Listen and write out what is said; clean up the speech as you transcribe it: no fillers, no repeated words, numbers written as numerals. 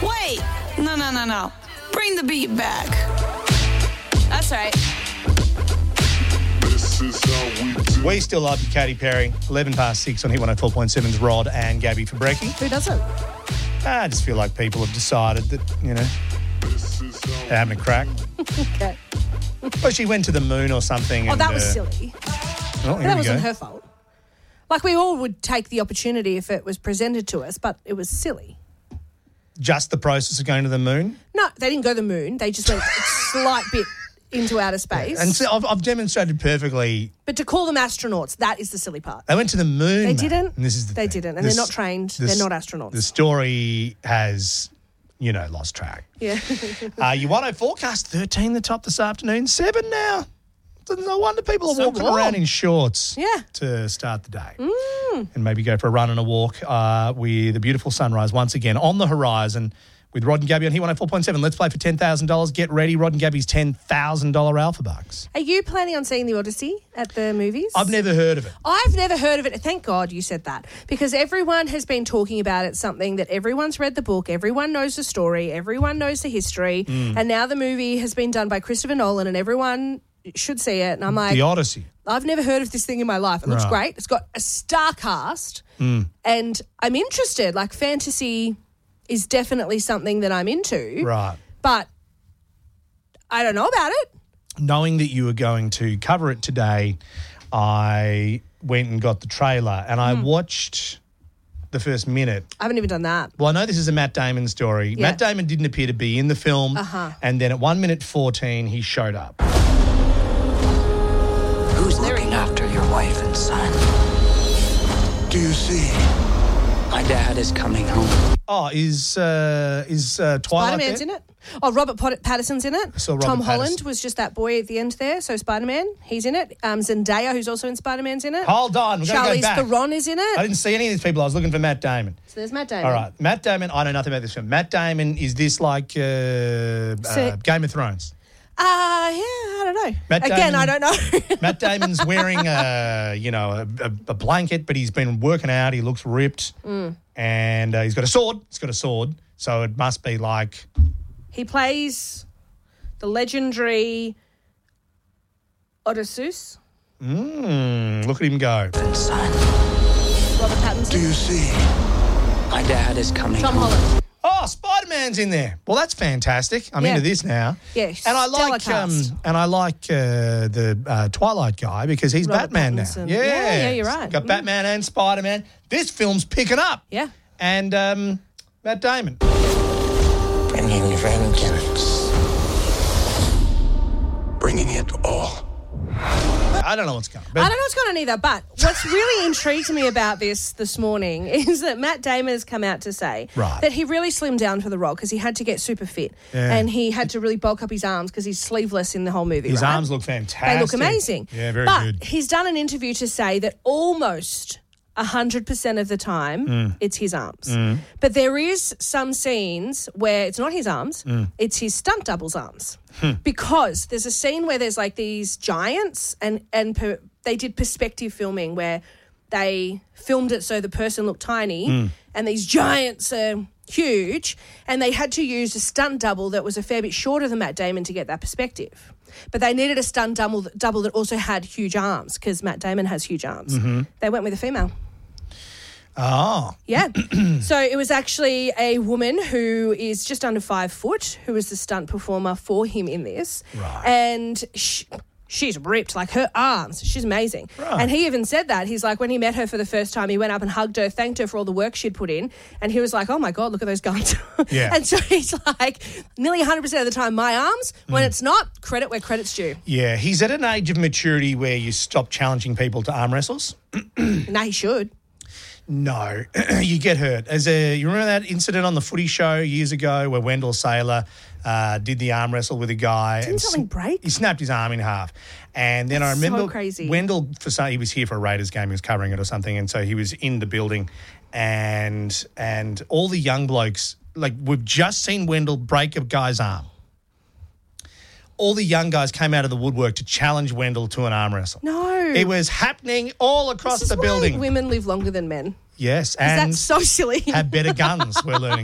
Wait. No. Bring the beat back. That's right. We still love you, Katy Perry. 11 past 6 on Hit 104.7's Rod and Gabby for Brekkie. Who doesn't? I just feel like people have decided that, they're having a crack. Okay. Well, she went to the moon or something. Oh, and, that was silly. Oh, That wasn't her fault. Like, we all would take the opportunity if it was presented to us, but it was silly. Just the process of going to the moon? No, they didn't go to the moon. They just went a slight bit into outer space. And so I've demonstrated perfectly. But to call them astronauts, that is the silly part. They went to the moon. They mate. didn't. And this is the They thing. didn't. And they're not trained. They're not astronauts. The story has, lost track. Yeah. Your 104 forecast, 13 the top this afternoon, 7 now. No wonder people are So walking warm. around in shorts Yeah. to start the day. And maybe go for a run and a walk with a beautiful sunrise once again on the horizon with Rod and Gabby on Hit 104.7. Let's play for $10,000. Get ready. Rod and Gabby's $10,000 Alpha Bucks. Are you planning on seeing The Odyssey at the movies? I've never heard of it. I've never heard of it. Thank God you said that, because everyone has been talking about it, something that everyone's read the book, everyone knows the story, everyone knows the history, and now the movie has been done by Christopher Nolan and everyone should see it. And I'm like, The Odyssey. I've never heard of this thing in my life. It looks great. It's got a star cast and I'm interested. Like, fantasy is definitely something that I'm into. Right. But I don't know about it. Knowing that you were going to cover it today, I went and got the trailer and I watched the first minute. I haven't even done that. Well, I know this is a Matt Damon story. Yeah. Matt Damon didn't appear to be in the film. And then at 1 minute 14, he showed up. Who's looking after your wife and son? Do you see? My dad is coming home. Oh, is Twilight Spider-Man's there? in it. Oh, Robert Pattinson's in it. saw Robert Tom Holland Pattinson. was just that boy at the end there. So Spider-Man, he's in it. Zendaya, who's also in Spider-Man's in it. Hold on, we're going to Charlize go back. Theron is in it. I didn't see any of these people. I was looking for Matt Damon. So there's Matt Damon. All right, Matt Damon. I know nothing about this film. Matt Damon, is this like Game of Thrones? Yeah, I don't know. Matt Again, Damon- I don't know. Matt Damon's wearing a blanket, but he's been working out. He looks ripped, and he's got a sword. He's got a sword, so it must be like He plays the legendary Odysseus. look at him go. And son. Robert Pattinson. Do you see? My dad is coming Tom home. Holland. Oh, Spider-Man's in there. Well, that's fantastic. I'm Yeah. into this now. Yeah, and I stellar like cast. the Twilight guy because he's Robert Batman Pattinson. now. Yeah, you're right. Got Batman and Spider-Man. This film's picking up. Yeah. And Matt Damon. Bringing vengeance. Bringing it all. I don't know what's going on. I don't know what's going on either, but what's really intrigued me about this morning is that Matt Damon has come out to say that he really slimmed down for the role because he had to get super fit and he had to really bulk up his arms because he's sleeveless in the whole movie. His right? arms look fantastic. They look amazing. Yeah, very but good. He's done an interview to say that almost 100% of the time it's his arms. But there is some scenes where it's not his arms, it's his stunt double's arms. Because there's a scene where there's like these giants and they did perspective filming where they filmed it so the person looked tiny and these giants are huge and they had to use a stunt double that was a fair bit shorter than Matt Damon to get that perspective. But they needed a stunt double that also had huge arms because Matt Damon has huge arms. They went with a female. Oh. Yeah. So it was actually a woman who is just under 5 foot who was the stunt performer for him in this. Right. And she's ripped, like her arms. She's amazing. Right. And he even said that. He's like, when he met her for the first time, he went up and hugged her, thanked her for all the work she'd put in. And he was like, oh my God, look at those guns. Yeah. And so he's like, nearly 100% of the time, my arms. When it's not, credit where credit's due. Yeah, he's at an age of maturity where you stop challenging people to arm wrestles. Now he should. No, you get hurt. You remember that incident on the Footy Show years ago where Wendell Saylor did the arm wrestle with a guy? Didn't something break? He snapped his arm in half. And then That's I remember so crazy. Wendell, he was here for a Raiders game, he was covering it or something, and so he was in the building and all the young blokes, like we've just seen Wendell break a guy's arm. All the young guys came out of the woodwork to challenge Wendell to an arm wrestle. No. It was happening all across This is the building. why women live longer than men. Yes, Is that and so silly? have better guns, we're learning.